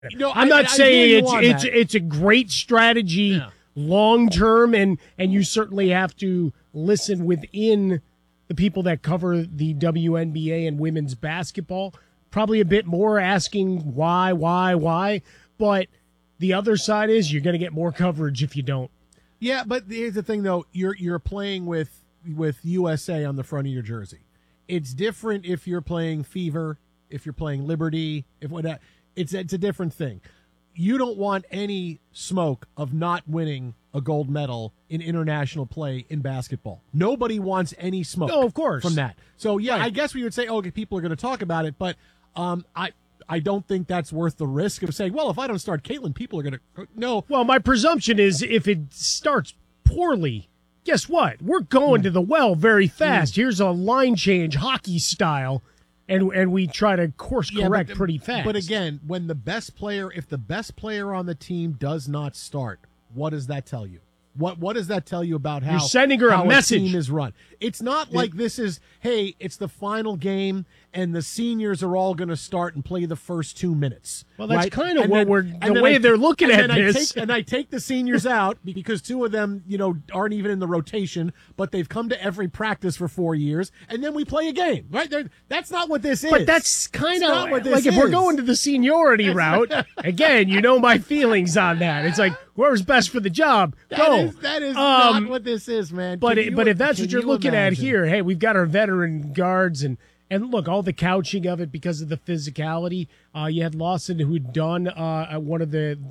No, I'm not saying it's a great strategy Yeah. long term, and you certainly have to listen within the people that cover the WNBA and women's basketball. Probably a bit more asking why, but the other side is you're going to get more coverage if you don't. Yeah, but here's the thing, though. You're playing with USA on the front of your jersey. It's different if you're playing Fever, if you're playing Liberty, it's a different thing. You don't want any smoke of not winning a gold medal in international play in basketball. Nobody wants any smoke. No, of course. From that. So, yeah, Right. I guess we would say, okay, people are going to talk about it, but I don't think that's worth the risk of saying, well, if I don't start Caitlin, people are going to – no. Well, my presumption is if it starts poorly, guess what? We're going to the well very fast. Here's a line change, hockey style, and we try to course correct pretty fast. But again, if the best player on the team does not start, what does that tell you? What does that tell you about how you're sending her how a message? Team is run? It's not like this is, hey, it's the final game and the seniors are all going to start and play the first 2 minutes. Well, that's right? kind of And what then- the way they're looking at this. I take the seniors out because two of them, aren't even in the rotation, but they've come to every practice for 4 years, and then we play a game, right? That's not what this is. But that's kind not what of this like if we're is. going to the seniority route, again, you know my feelings on that. It's like whoever's best for the job, go. That is not what this is, man. But Can if that's can what you're you looking at imagine? here, hey, we've got our veteran guards and look, all the couching of it because of the physicality. You had Lawson who had done at one of the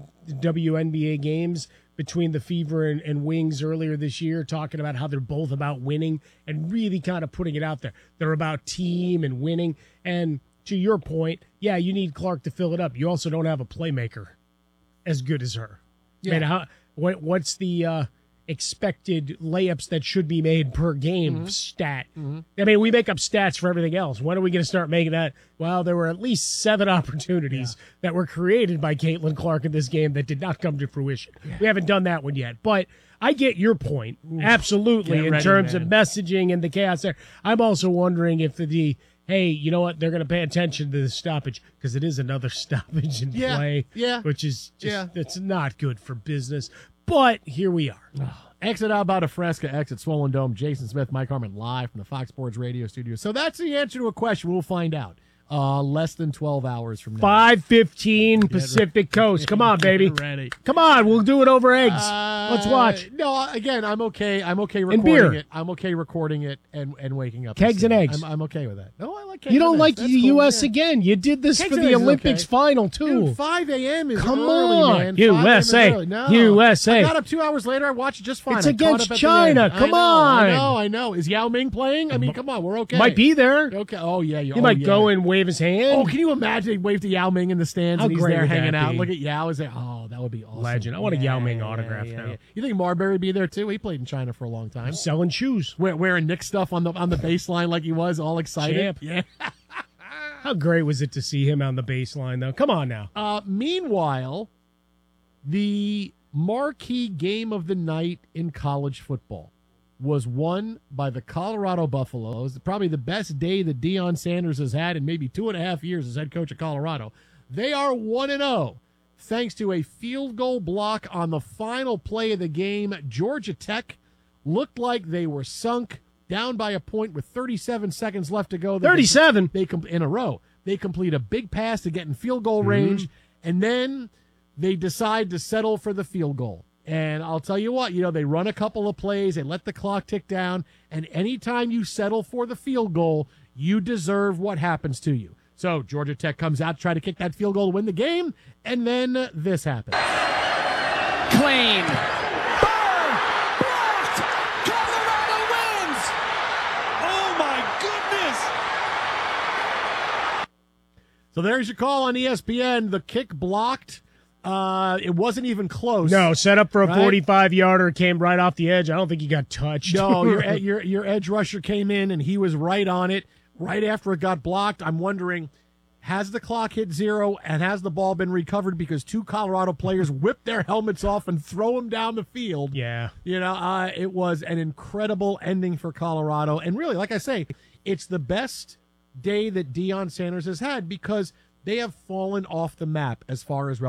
WNBA games between the Fever and Wings earlier this year, talking about how they're both about winning and really kind of putting it out there. They're about team and winning. And to your point, yeah, you need Clark to fill it up. You also don't have a playmaker as good as her. Yeah. I mean, what's the expected layups that should be made per game stat? I mean, we make up stats for everything else. When are we going to start making that? Well, there were at least 7 opportunities that were created by Caitlin Clark in this game that did not come to fruition. Yeah. We haven't done that one yet, but I get your point. Absolutely, in terms of messaging and the chaos there. I'm also wondering if hey, you know what? They're going to pay attention to the stoppage because it is another stoppage in play, which is just it's not good for business. But here we are. Exit out about a Fresca, exit Swollen Dome. Jason Smith, Mike Harmon, live from the Fox Sports Radio studio. So that's the answer to a question. We'll find out less than 12 hours from now. 5:15 Pacific Coast. Come on, baby. Ready. Come on, we'll do it over eggs. Let's watch. No, again, I'm okay. I'm okay recording beer. it. I'm okay recording it and waking up. Kegs and eggs. I'm okay with that. No, I like kegs You don't and like eggs. the That's cool. U.S. Yeah. again. You did this Kegs for and the eggs is Olympics okay. final, too. Dude, 5 a.m. is Come early, on, man. 5 USA. a.m. is early. No. USA. I got up 2 hours later. I watched it just fine. It's I caught against up at the China. end. Come I on. know. Is Yao Ming playing? I mean, come on. We're okay. Might be there. Okay. Oh, yeah. He might go and wave his hand. Oh, can you imagine he waved to Yao Ming in the stands How and he's great there would hanging that out? be? Look at Yao. Is there? Oh, that would be awesome. Legend. I want a Yao Ming autograph now. You think Marbury would be there too? He played in China for a long time. Selling shoes. Wearing Nick stuff on the baseline like he was, all excited. Champ. Yeah. How great was it to see him on the baseline, though? Come on now. Meanwhile, the marquee game of the night in college football was won by the Colorado Buffaloes. Probably the best day that Deion Sanders has had in maybe 2.5 years as head coach of Colorado. They are 1-0 thanks to a field goal block on the final play of the game. Georgia Tech looked like they were sunk, down by a point with 37 seconds left to go. 37? In a row. They complete a big pass to get in field goal range, and then they decide to settle for the field goal. And I'll tell you what, they run a couple of plays, they let the clock tick down, and anytime you settle for the field goal, you deserve what happens to you. So Georgia Tech comes out to try to kick that field goal to win the game, and then this happens. Claim. Burr. Blocked. Colorado wins. Oh, my goodness. So there's your call on ESPN. The kick blocked. It wasn't even close. No, set up for a Right? 45-yarder, came right off the edge. I don't think he got touched. No, your edge rusher came in, and he was right on it right after it got blocked. I'm wondering, has the clock hit 0, and has the ball been recovered because 2 Colorado players whipped their helmets off and throw them down the field? Yeah. It was an incredible ending for Colorado. And really, like I say, it's the best day that Deion Sanders has had because they have fallen off the map as far as